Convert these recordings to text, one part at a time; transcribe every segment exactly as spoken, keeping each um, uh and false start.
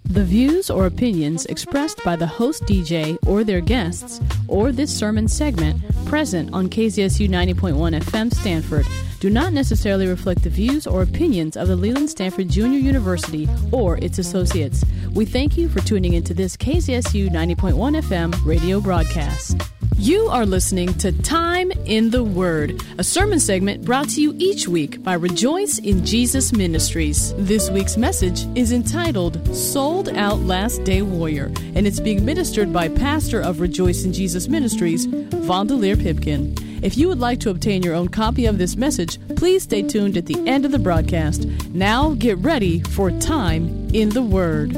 The views or opinions expressed by the host D J or their guests, or this sermon segment present on K Z S U ninety point one F M Stanford, do not necessarily reflect the views or opinions of the Leland Stanford Junior University or its associates. We thank you for tuning into this K Z S U ninety point one F M radio broadcast. You are listening to Time in the Word, a sermon segment brought to you each week by Rejoice in Jesus Ministries. This week's message is entitled Sold Out Last Day Warrior, and it's being ministered by pastor of Rejoice in Jesus Ministries, Vondelier Pipkin. If you would like to obtain your own copy of this message, please stay tuned at the end of the broadcast. Now get ready for Time in the Word.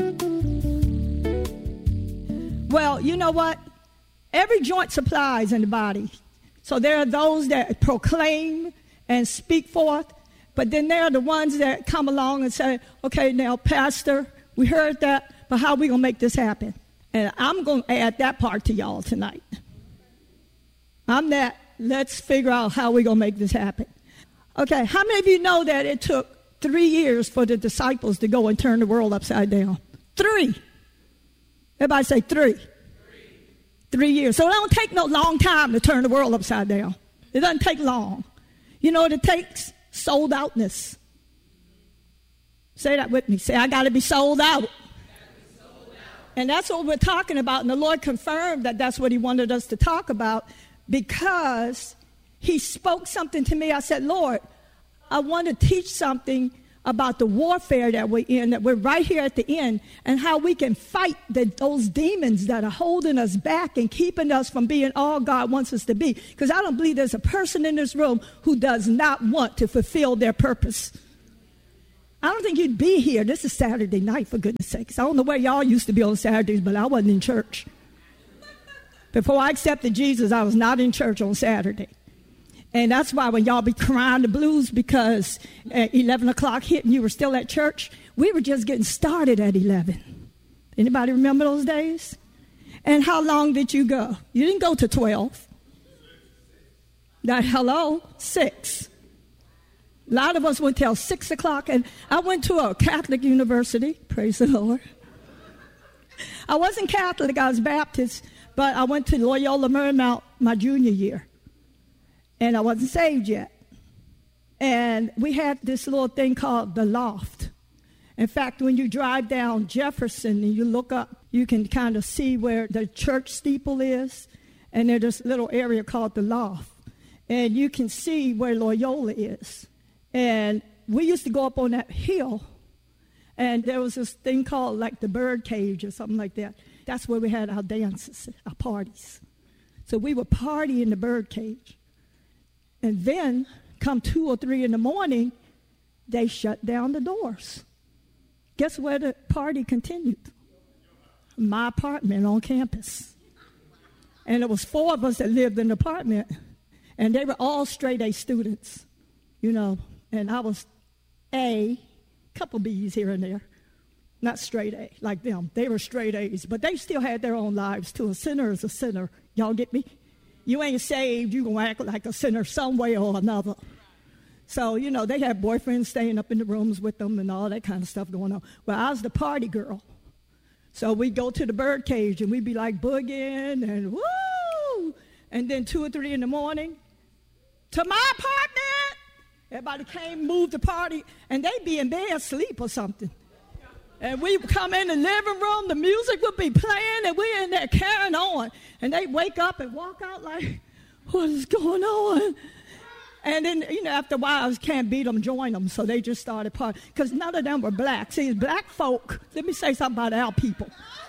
Well, you know what? Every joint supplies in the body. So there are those that proclaim and speak forth, but then there are the ones that come along and say, okay, now, Pastor, we heard that, but how are we going to make this happen? And I'm going to add that part to y'all tonight. I'm that, let's figure out how we're going to make this happen. Okay, how many of you know that it took three years for the disciples to go and turn the world upside down? Three. Everybody say three. Three years. So it don't take no long time to turn the world upside down. It doesn't take long. You know what it takes? Sold outness. Say that with me. Say, I got to be sold out. And that's what we're talking about. And the Lord confirmed that that's what he wanted us to talk about, because he spoke something to me. I said, Lord, I want to teach something about the warfare that we're in, that we're right here at the end, and how we can fight the, those demons that are holding us back and keeping us from being all God wants us to be. Because I don't believe there's a person in this room who does not want to fulfill their purpose. I don't think you'd be here. This is Saturday night, for goodness sakes. I don't know where y'all used to be on Saturdays, but I wasn't in church. Before I accepted Jesus, I was not in church on Saturday. And that's why when y'all be crying the blues because at eleven o'clock hit and you were still at church, we were just getting started at eleven. Anybody remember those days? And how long did you go? You didn't go to twelve. That hello, six. A lot of us went till six o'clock, and I went to a Catholic university. Praise the Lord. I wasn't Catholic, I was Baptist, but I went to Loyola Marymount my junior year. And I wasn't saved yet. And we had this little thing called the loft. In fact, when you drive down Jefferson and you look up, you can kind of see where the church steeple is. And there's this little area called the loft. And you can see where Loyola is. And we used to go up on that hill. And there was this thing called like the bird cage or something like that. That's where we had our dances, our parties. So we would party in the bird cage. And then, come two or three in the morning, they shut down the doors. Guess where the party continued? My apartment on campus. And there was four of us that lived in the apartment. And they were all straight A students, you know. And I was A, couple B's here and there. Not straight A, like them. They were straight A's. But they still had their own lives, too. A sinner is a sinner. Y'all get me? You ain't saved, you gonna act like a sinner some way or another. So, you know, they had boyfriends staying up in the rooms with them and all that kind of stuff going on. Well, I was the party girl. So we'd go to the bird cage and we'd be like boogieing and woo! And then two or three in the morning, to my apartment! Everybody came, moved the party, and they'd be in bed asleep or something. And we would come in the living room, the music would be playing, and we're in there carrying on. And they wake up and walk out like, what is going on? And then, you know, after a while, I can't beat them, join them. So they just started partying. Because none of them were black. See, it's black folk. Let me say something about our people.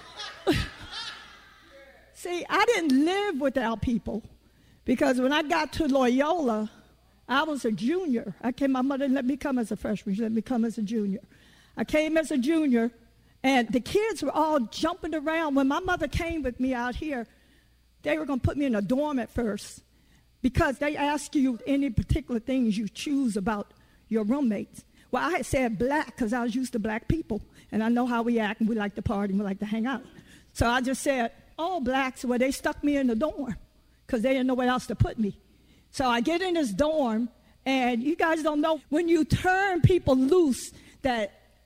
See, I didn't live with our people. Because when I got to Loyola, I was a junior. I came, my mother didn't let me come as a freshman. She let me come as a junior. I came as a junior, and the kids were all jumping around. When my mother came with me out here, they were going to put me in a dorm at first because they ask you any particular things you choose about your roommates. Well, I had said black because I was used to black people, and I know how we act, and we like to party, and we like to hang out. So I just said, all blacks. Well, they stuck me in the dorm because they didn't know where else to put me. So I get in this dorm, and you guys don't know, when you turn people loose that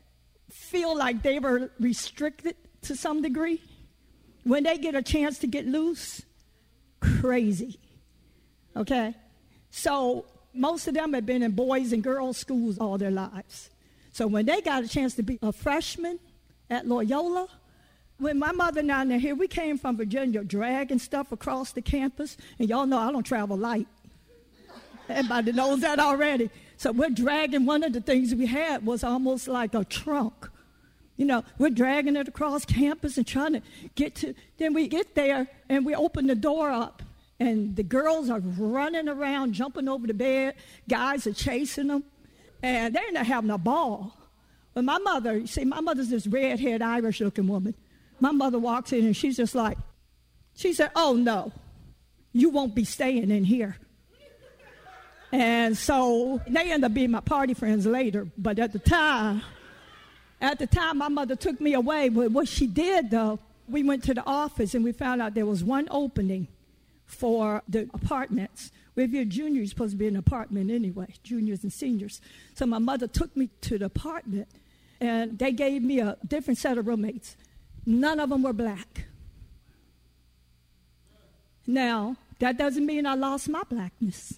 feel like they were restricted to some degree. When they get a chance to get loose, crazy. Okay? So most of them have been in boys and girls schools all their lives. So when they got a chance to be a freshman at Loyola, when my mother and I were here, we came from Virginia dragging stuff across the campus. And y'all know I don't travel light. Everybody knows that already. So we're dragging, one of the things we had was almost like a trunk. You know, we're dragging it across campus and trying to get to, then we get there and we open the door up. And the girls are running around, jumping over the bed. Guys are chasing them. And they're not having a ball. But my mother, you see, my mother's this red-haired Irish-looking woman. My mother walks in and she's just like, she said, oh, no, you won't be staying in here. And so they end up being my party friends later. But at the time, at the time, my mother took me away. But what she did, though, we went to the office and we found out there was one opening for the apartments. Well, if you're a junior, you're supposed to be in an apartment anyway, juniors and seniors. So my mother took me to the apartment, and they gave me a different set of roommates. None of them were black. Now, that doesn't mean I lost my blackness.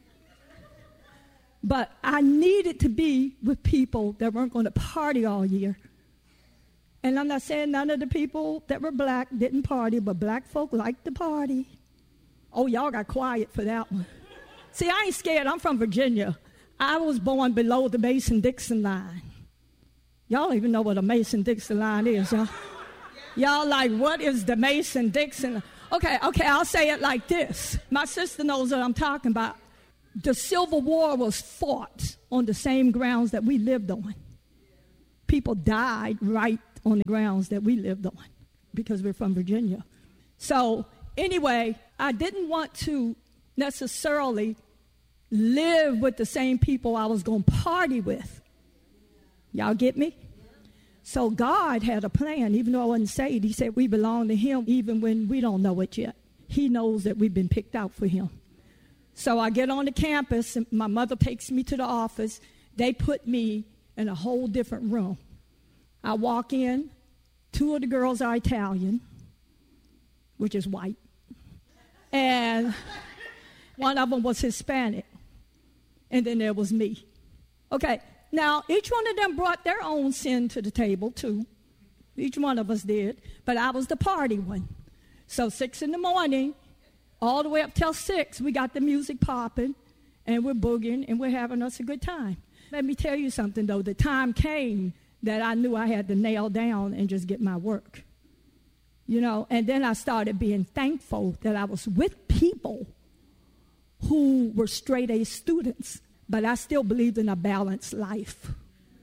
But I needed to be with people that weren't going to party all year. And I'm not saying none of the people that were black didn't party, but black folk liked to party. Oh, y'all got quiet for that one. See, I ain't scared. I'm from Virginia. I was born below the Mason-Dixon line. Y'all don't even know what a Mason-Dixon line is, y'all. Y'all like, what is the Mason-Dixon? Okay, okay, I'll say it like this. My sister knows what I'm talking about. The Civil War was fought on the same grounds that we lived on. People died right on the grounds that we lived on because we're from Virginia. So anyway, I didn't want to necessarily live with the same people I was going to party with. Y'all get me? So God had a plan. Even though I wasn't saved, he said we belong to him even when we don't know it yet. He knows that we've been picked out for him. So I get on the campus, and my mother takes me to the office. They put me in a whole different room. I walk in. Two of the girls are Italian, which is white. And one of them was Hispanic. And then there was me. Okay, now each one of them brought their own sin to the table, too. Each one of us did. But I was the party one. So six in the morning, all the way up till six, we got the music popping, and we're boogieing, and we're having us a good time. Let me tell you something, though. The time came that I knew I had to nail down and just get my work. You know, and then I started being thankful that I was with people who were straight-A students, but I still believed in a balanced life.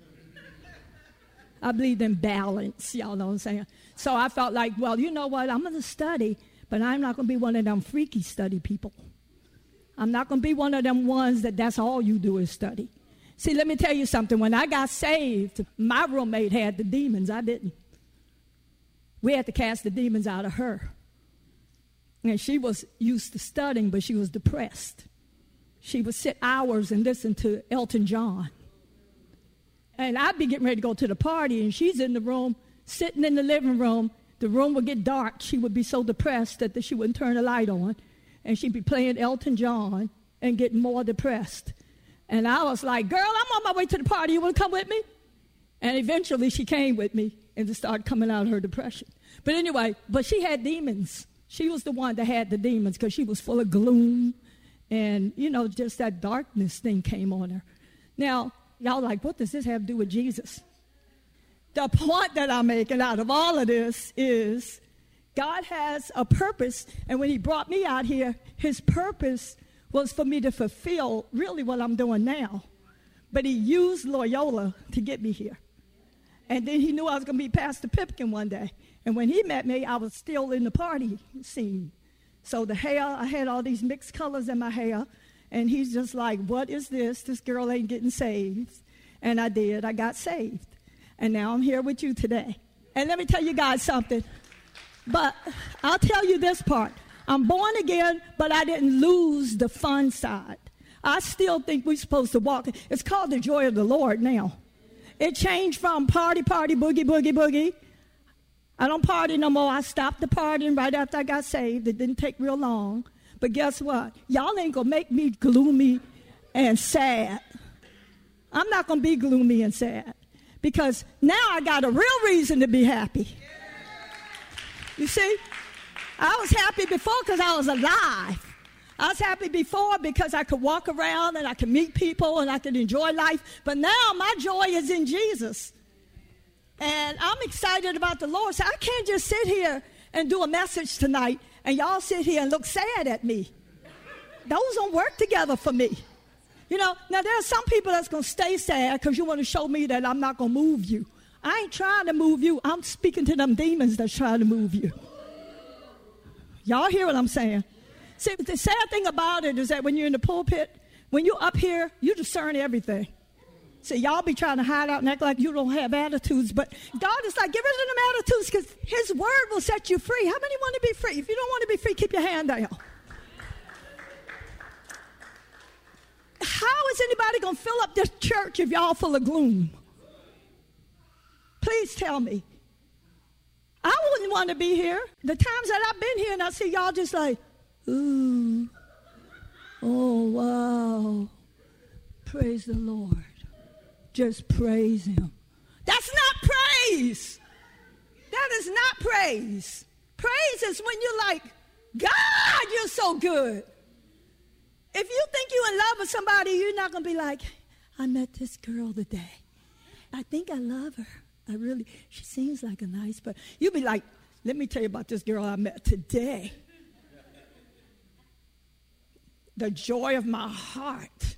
I believed in balance, y'all know what I'm saying? So I felt like, well, you know what, I'm going to study, but I'm not going to be one of them freaky study people. I'm not going to be one of them ones that that's all you do is study. See, let me tell you something. When I got saved, my roommate had the demons. I didn't. We had to cast the demons out of her. And she was used to studying, but she was depressed. She would sit hours and listen to Elton John. And I'd be getting ready to go to the party, and she's in the room, sitting in the living room. The room would get dark. She would be so depressed that she wouldn't turn the light on. And she'd be playing Elton John and getting more depressed. And I was like, girl, I'm on my way to the party. You want to come with me? And eventually she came with me and just started coming out of her depression. But anyway, but she had demons. She was the one that had the demons because she was full of gloom. And, you know, just that darkness thing came on her. Now, y'all like, what does this have to do with Jesus? The point that I'm making out of all of this is God has a purpose. And when he brought me out here, his purpose was for me to fulfill really what I'm doing now. But he used Loyola to get me here. And then he knew I was going to be Pastor Pipkin one day. And when he met me, I was still in the party scene. So the hair, I had all these mixed colors in my hair. And he's just like, what is this? This girl ain't getting saved. And I did. I got saved. And now I'm here with you today. And let me tell you guys something. But I'll tell you this part. I'm born again, but I didn't lose the fun side. I still think we're supposed to walk. It's called the joy of the Lord now. It changed from party, party, boogie, boogie, boogie. I don't party no more. I stopped the partying right after I got saved. It didn't take real long. But guess what? Y'all ain't going to make me gloomy and sad. I'm not going to be gloomy and sad. Because now I got a real reason to be happy. You see? I was happy before because I was alive. I was happy before because I could walk around and I could meet people and I could enjoy life. But now my joy is in Jesus. And I'm excited about the Lord. So I can't just sit here and do a message tonight and y'all sit here and look sad at me. Those don't work together for me. You know, now there are some people that's going to stay sad because you want to show me that I'm not going to move you. I ain't trying to move you. I'm speaking to them demons that's trying to move you. Y'all hear what I'm saying? See, the sad thing about it is that when you're in the pulpit, when you're up here, you discern everything. See, y'all be trying to hide out and act like you don't have attitudes, but God is like, get rid of them attitudes because his word will set you free. How many want to be free? If you don't want to be free, keep your hand down. How is anybody going to fill up this church if y'all full of gloom? Please tell me. I wouldn't want to be here. The times that I've been here and I see y'all just like, ooh, oh, wow, praise the Lord. Just praise him. That's not praise. That is not praise. Praise is when you're like, God, you're so good. If you think you're in love with somebody, you're not going to be like, I met this girl today. I think I love her. I really, she seems like a nice person. You'll be like, let me tell you about this girl I met today. The joy of my heart.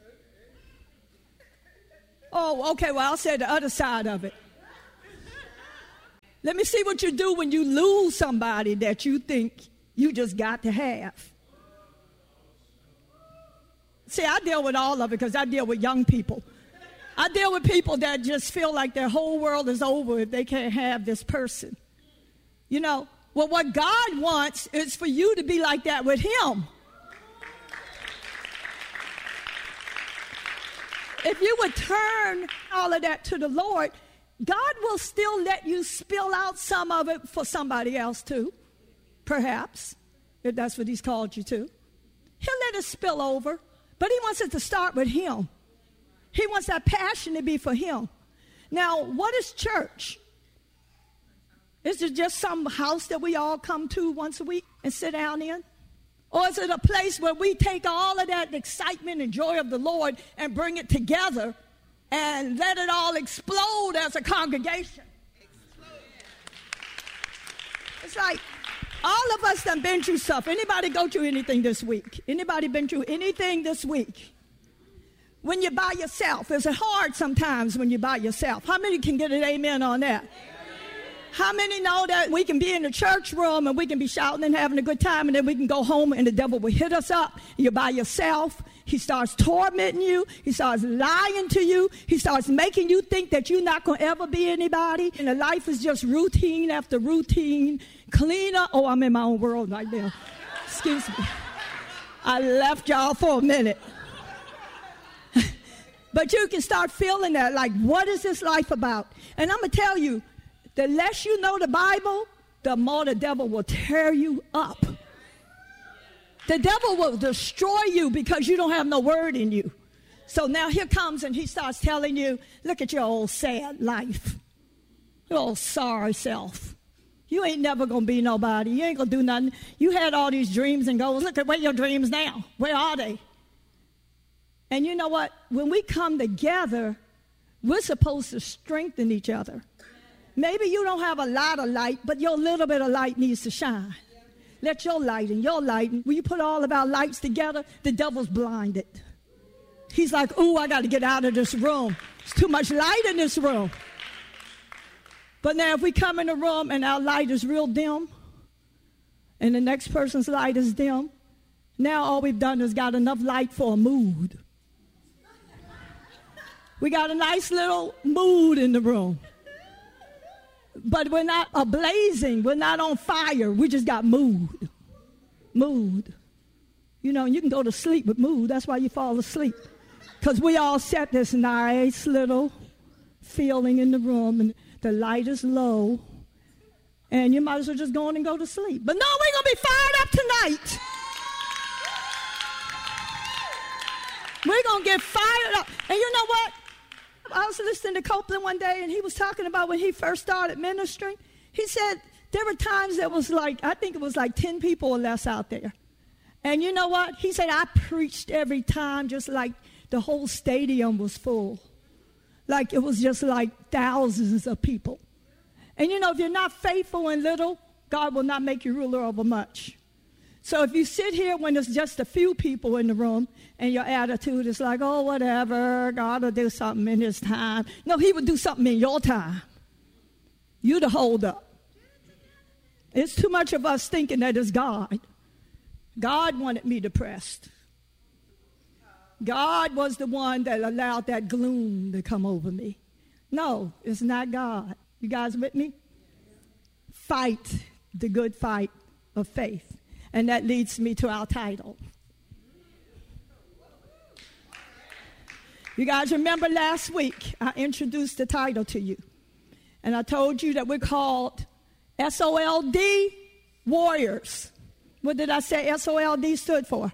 Oh, okay, well, I'll say the other side of it. Let me see what you do when you lose somebody that you think you just got to have. See, I deal with all of it because I deal with young people. I deal with people that just feel like their whole world is over if they can't have this person. You know, well, what God wants is for you to be like that with him. If you would turn all of that to the Lord, God will still let you spill out some of it for somebody else too, perhaps, if that's what he's called you to. He'll let it spill over, but he wants it to start with him. He wants that passion to be for him. Now, what is church? Is it just some house that we all come to once a week and sit down in? Or is it a place where we take all of that excitement and joy of the Lord and bring it together and let it all explode as a congregation? It's like all of us done been through stuff. Anybody go through anything this week? Anybody been through anything this week? When you're by yourself, is it hard sometimes when you're by yourself? How many can get an amen on that? How many know that we can be in the church room and we can be shouting and having a good time and then we can go home and the devil will hit us up? You're by yourself. He starts tormenting you. He starts lying to you. He starts making you think that you're not going to ever be anybody. And the life is just routine after routine. Cleaner. Oh, I'm in my own world right now. Excuse me. I left y'all for a minute. But you can start feeling that, like, what is this life about? And I'm going to tell you, the less you know the Bible, the more the devil will tear you up. The devil will destroy you because you don't have no word in you. So now here comes and he starts telling you, look at your old sad life. Your old sorry self. You ain't never going to be nobody. You ain't going to do nothing. You had all these dreams and goals. Look at where your dreams now. Where are they? And you know what? When we come together, we're supposed to strengthen each other. Maybe you don't have a lot of light, but your little bit of light needs to shine. Let your light and your light, when you put all of our lights together, the devil's blinded. He's like, ooh, I got to get out of this room. There's too much light in this room. But now if we come in a room and our light is real dim, and the next person's light is dim, now all we've done is got enough light for a mood. We got a nice little mood in the room. But we're not ablazing. We're not on fire. We just got mood. Mood. You know, you can go to sleep with mood. That's why you fall asleep. Because we all set this nice little feeling in the room, and the light is low, and you might as well just go on and go to sleep. But no, we're going to be fired up tonight. We're going to get fired up. And you know what? I was listening to Copeland one day, and he was talking about when he first started ministering. He said there were times that was like, I think it was like ten people or less out there. And you know what? He said, I preached every time just like the whole stadium was full. Like it was just like thousands of people. And you know, if you're not faithful in little, God will not make you ruler over much. So if you sit here when there's just a few people in the room and your attitude is like, oh, whatever, God will do something in his time. No, he would do something in your time. You to hold up. It's too much of us thinking that it's God. God wanted me depressed. God was the one that allowed that gloom to come over me. No, it's not God. You guys with me? Fight the good fight of faith. And that leads me to our title. You guys remember last week I introduced the title to you. And I told you that we're called S O L D Warriors. What did I say S O L D stood for?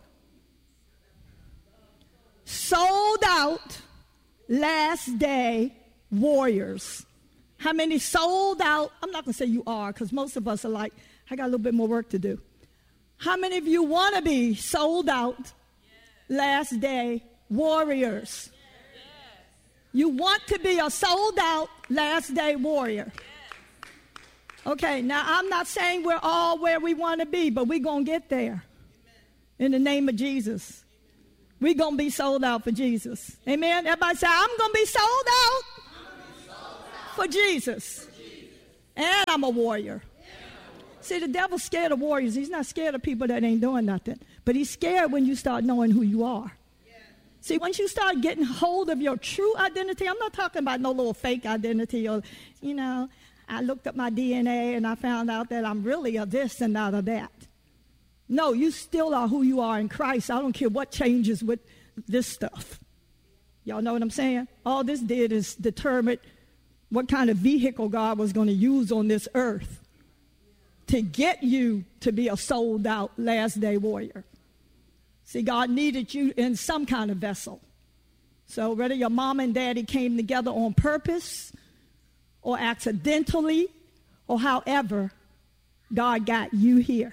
Sold out, last day warriors. How many sold out? I'm not going to say you are, because most of us are like, I got a little bit more work to do. How many of you want to be sold out, yes. last day warriors? Yes. You want to be a sold out, last day warrior. Yes. Okay, now I'm not saying we're all where we want to be, but we're going to get there. Amen. In the name of Jesus. We're going to be sold out for Jesus. Amen? Everybody say, I'm going to be sold out, be sold out for, Jesus. for Jesus. And I'm a warrior. See, the devil's scared of warriors. He's not scared of people that ain't doing nothing. But he's scared when you start knowing who you are. Yeah. See, once you start getting hold of your true identity, I'm not talking about no little fake identity or, you know, I looked up my D N A and I found out that I'm really a this and not a that. No, you still are who you are in Christ. I don't care what changes with this stuff. Y'all know what I'm saying? All this did is determine what kind of vehicle God was going to use on this earth to get you to be a sold out last day warrior. See, God needed you in some kind of vessel. So whether your mom and daddy came together on purpose or accidentally or however, God got you here.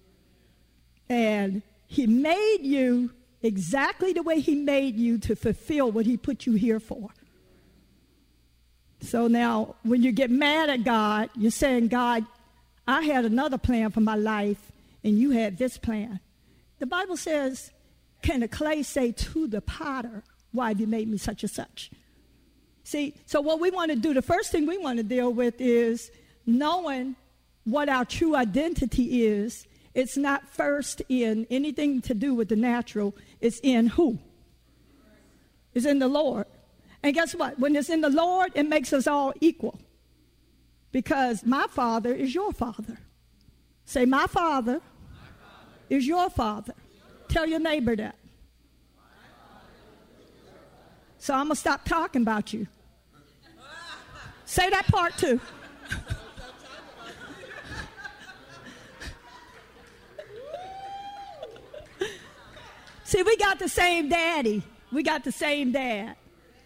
And he made you exactly the way he made you to fulfill what he put you here for. So now when you get mad at God, you're saying, God, I had another plan for my life, and you had this plan. The Bible says, can the clay say to the potter, why have you made me such and such? See, so what we want to do, the first thing we want to deal with is knowing what our true identity is. It's not first in anything to do with the natural. It's in who? It's in the Lord. And guess what? When it's in the Lord, it makes us all equal. Because my father is your father. Say, my father, my father is your father. Tell your neighbor that. So I'm going to stop talking about you. Say that part too. See, we got the same daddy. We got the same dad.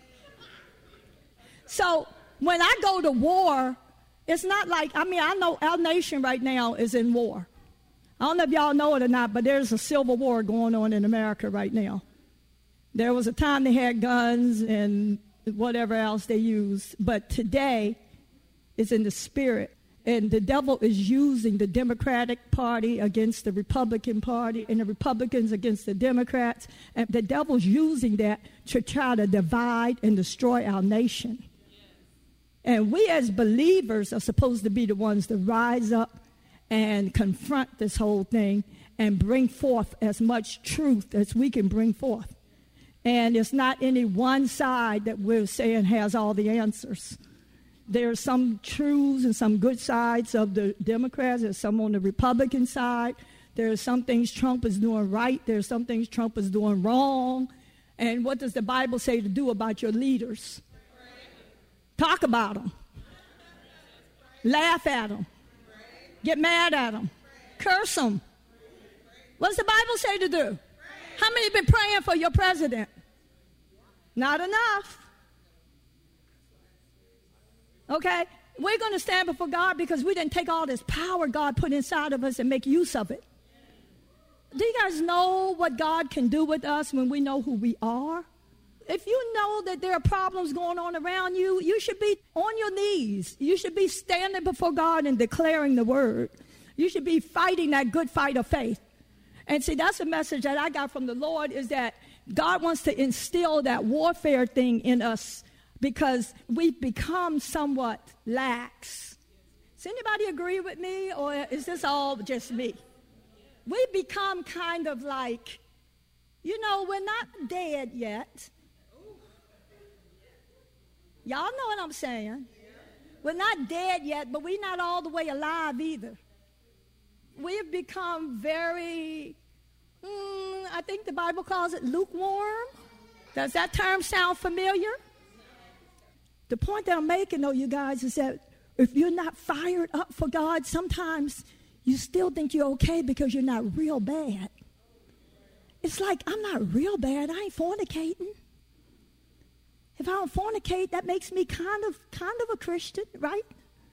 So when I go to war, it's not like, I mean, I know our nation right now is in war. I don't know if y'all know it or not, but there's a civil war going on in America right now. There was a time they had guns and whatever else they used, but today it's in the spirit. And the devil is using the Democratic Party against the Republican Party and the Republicans against the Democrats. And the devil's using that to try to divide and destroy our nation. And we as believers are supposed to be the ones to rise up and confront this whole thing and bring forth as much truth as we can bring forth. And it's not any one side that we're saying has all the answers. There's some truths and some good sides of the Democrats. There's some on the Republican side. There's some things Trump is doing right. There's some things Trump is doing wrong. And what does the Bible say to do about your leaders? Talk about them. Laugh at them. Get mad at them. Curse them. What's the Bible say to do? How many have been praying for your president? Not enough. Okay? We're going to stand before God because we didn't take all this power God put inside of us and make use of it. Do you guys know what God can do with us when we know who we are? If you know that there are problems going on around you, you should be on your knees. You should be standing before God and declaring the word. You should be fighting that good fight of faith. And see, that's a message that I got from the Lord, is that God wants to instill that warfare thing in us because we've become somewhat lax. Does anybody agree with me, or is this all just me? We've become kind of like, you know, we're not dead yet. Y'all know what I'm saying. We're not dead yet, but we're not all the way alive either. We've become very, mm, I think the Bible calls it lukewarm. Does that term sound familiar? The point that I'm making, though, you guys, is that if you're not fired up for God, sometimes you still think you're okay because you're not real bad. It's like, I'm not real bad. I ain't fornicating. If I don't fornicate, that makes me kind of kind of a Christian, right?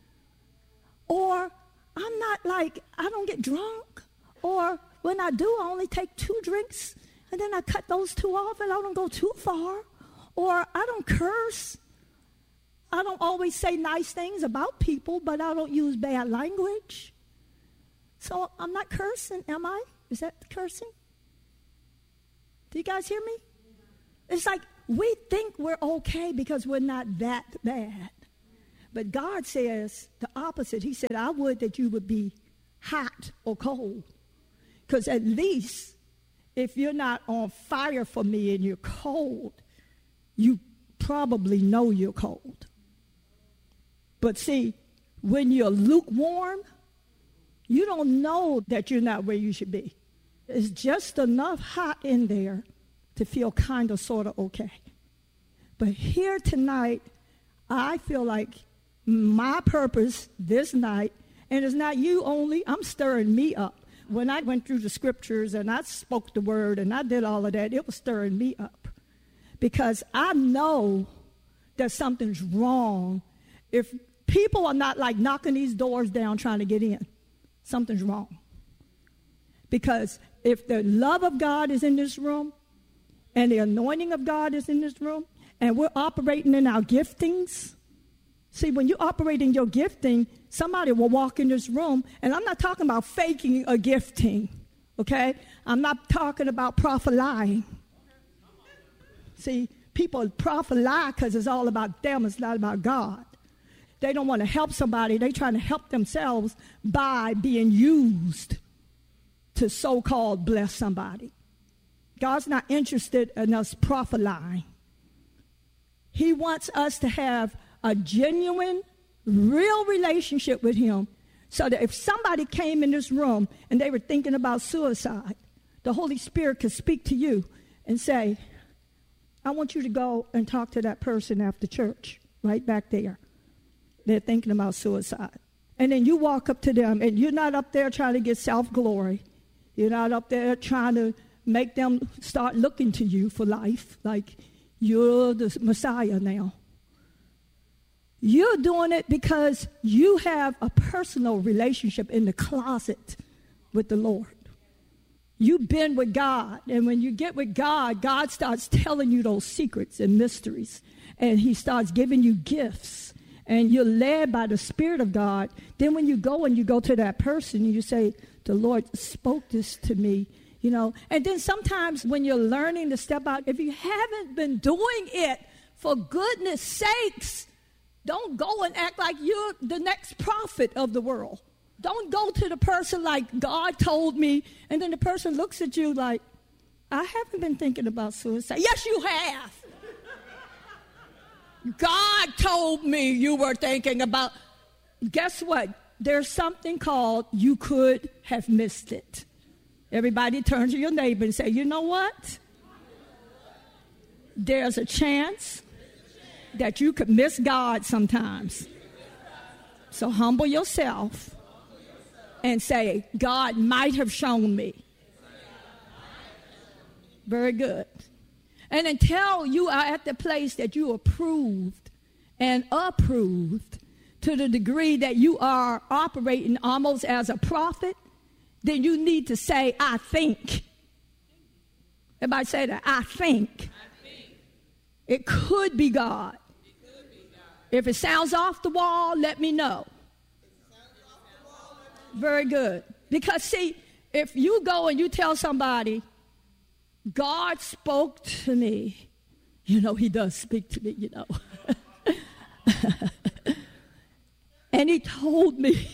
Or I'm not like, I don't get drunk. Or when I do, I only take two drinks, and then I cut those two off, and I don't go too far. Or I don't curse. I don't always say nice things about people, but I don't use bad language. So I'm not cursing, am I? Is that cursing? Do you guys hear me? It's like we think we're okay because we're not that bad. But God says the opposite. He said, I would that you would be hot or cold. Because at least if you're not on fire for me and you're cold, you probably know you're cold. But see, when you're lukewarm, you don't know that you're not where you should be. It's just enough hot in there to feel kind of, sort of okay. But here tonight, I feel like my purpose this night, and it's not you only, I'm stirring me up. When I went through the scriptures and I spoke the word and I did all of that, it was stirring me up. Because I know that something's wrong. If people are not like knocking these doors down trying to get in, something's wrong. Because if the love of God is in this room and the anointing of God is in this room and we're operating in our giftings, see, when you operate in your gifting, somebody will walk in this room, and I'm not talking about faking a gifting, okay? I'm not talking about prophet lying. See, people prophet lie because it's all about them, it's not about God. They don't want to help somebody. They're trying to help themselves by being used to so-called bless somebody. God's not interested in us prophet lying. He wants us to have a genuine, real relationship with him, so that if somebody came in this room and they were thinking about suicide, the Holy Spirit could speak to you and say, I want you to go and talk to that person after church, right back there. They're thinking about suicide. And then you walk up to them, and you're not up there trying to get self-glory. You're not up there trying to make them start looking to you for life, like you're the Messiah now. You're doing it because you have a personal relationship in the closet with the Lord. You've been with God, and when you get with God, God starts telling you those secrets and mysteries, and he starts giving you gifts, and you're led by the Spirit of God. Then when you go and you go to that person, you say, the Lord spoke this to me, you know. And then sometimes when you're learning to step out, if you haven't been doing it, for goodness sakes, don't go and act like you're the next prophet of the world. Don't go to the person like, God told me, and then the person looks at you like, I haven't been thinking about suicide. Yes, you have. God told me you were thinking about. Guess what? There's something called you could have missed it. Everybody turn to your neighbor and say, you know what? There's a chance that you could miss God sometimes. So humble yourself and say, God might have shown me. Very good. And until you are at the place that you are approved and approved to the degree that you are operating almost as a prophet, then you need to say, I think. Everybody say that. I think. I think. It could be God. It could be God. If it sounds off the wall, let me know. Very good. Because, see, if you go and you tell somebody, God spoke to me, you know, he does speak to me, you know. And he told me,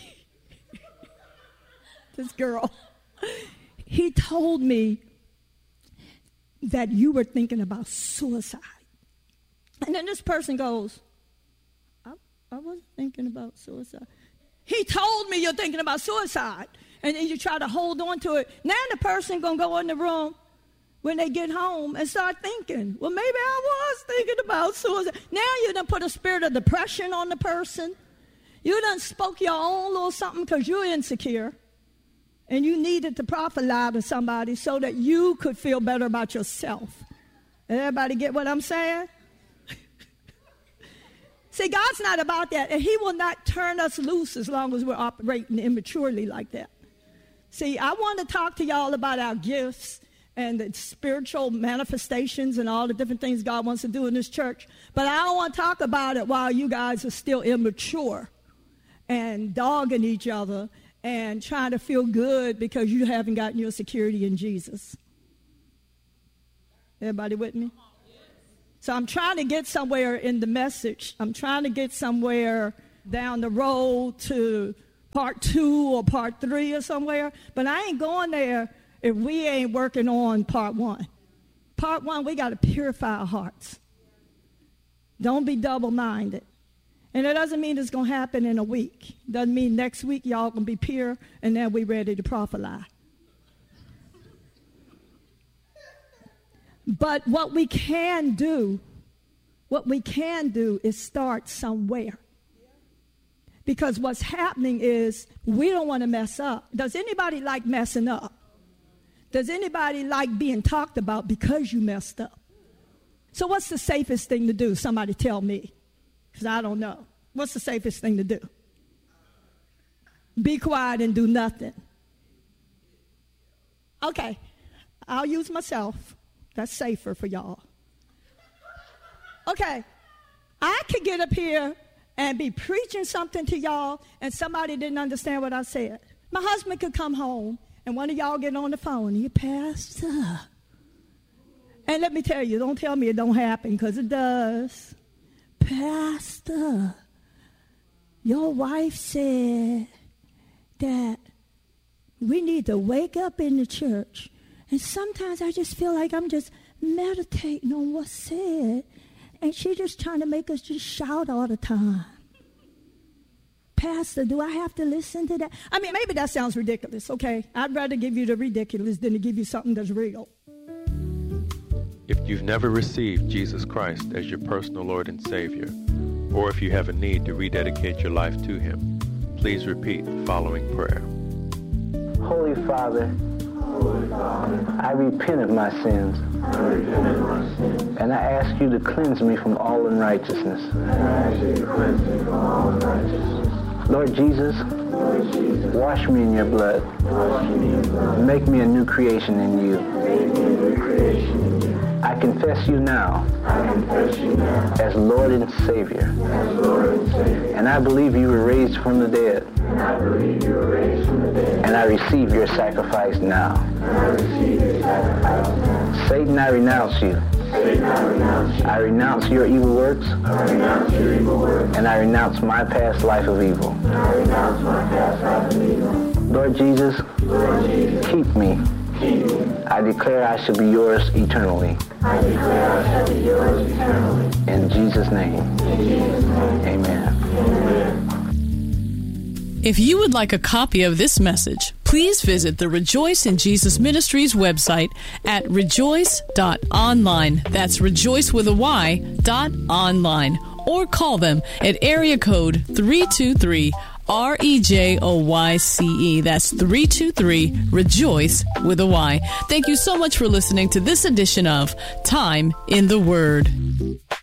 this girl, he told me that you were thinking about suicide. And then this person goes, I, I wasn't thinking about suicide. He told me you're thinking about suicide. And then you try to hold on to it. Now the person going to go in the room when they get home and start thinking, well, maybe I was thinking about suicide. Now you done put a spirit of depression on the person. You done spoke your own little something because you're insecure. And you needed to prophesy to somebody so that you could feel better about yourself. Everybody get what I'm saying? See, God's not about that, and he will not turn us loose as long as we're operating immaturely like that. See, I want to talk to y'all about our gifts and the spiritual manifestations and all the different things God wants to do in this church, but I don't want to talk about it while you guys are still immature and dogging each other and trying to feel good because you haven't gotten your security in Jesus. Everybody with me? So I'm trying to get somewhere in the message. I'm trying to get somewhere down the road to part two or part three or somewhere. But I ain't going there if we ain't working on part one. Part one, we got to purify our hearts. Don't be double-minded. And it doesn't mean it's going to happen in a week. Doesn't mean next week y'all going to be pure and then we ready to prophesy. But what we can do, what we can do is start somewhere. Because what's happening is we don't want to mess up. Does anybody like messing up? Does anybody like being talked about because you messed up? So what's the safest thing to do? Somebody tell me, because I don't know. What's the safest thing to do? Be quiet and do nothing. Okay, I'll use myself. That's safer for y'all. Okay, I could get up here and be preaching something to y'all and somebody didn't understand what I said. My husband could come home and one of y'all get on the phone and you, Pastor. And let me tell you, don't tell me it don't happen because it does. Pastor, your wife said that we need to wake up in the church. And sometimes I just feel like I'm just meditating on what's said. And she's just trying to make us just shout all the time. Pastor, do I have to listen to that? I mean, maybe that sounds ridiculous, okay? I'd rather give you the ridiculous than to give you something that's real. If you've never received Jesus Christ as your personal Lord and Savior, or if you have a need to rededicate your life to Him, please repeat the following prayer. Holy Father, Holy Father, I repent of my sins, I repent of my sins, and I ask you to cleanse me from all unrighteousness. And I ask you to cleanse me from all unrighteousness. Lord Jesus, Lord Jesus, wash me in your blood. Wash me in your blood. Make me a new creation in you. Make me a new creation in you. I confess you now, I confess you now as Lord and Savior. As Lord and Savior. And I believe you were raised from the dead. And I believe you were raised from the dead. And I receive your sacrifice now. And I receive your sacrifice now. Satan, I renounce you. Satan, I renounce you. I renounce your evil works. I renounce your evil works. And I renounce my past life of evil. And I renounce my past life of evil. Lord Jesus, Lord Jesus, keep me. Keep me. I declare I shall be yours eternally. I declare I shall be yours eternally. In Jesus' name. In Jesus' name. Amen. Amen. If you would like a copy of this message, please visit the Rejoice in Jesus Ministries website at rejoice dot online. That's rejoice with a Y dot online. Or call them at area code three two three R E J O Y C E. That's three two three Rejoice with a Y. Thank you so much for listening to this edition of Time in the Word.